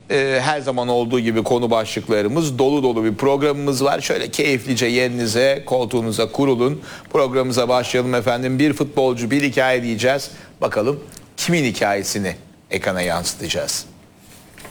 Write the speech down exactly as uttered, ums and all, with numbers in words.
Ee, her zaman olduğu gibi konu başlıklarımız, dolu dolu bir programımız var. Şöyle keyiflice yerinize, koltuğunuza kurulun. Programımıza başlayalım efendim. Bir futbolcu, bir hikaye diyeceğiz. Bakalım kimin hikayesini ekrana yansıtacağız.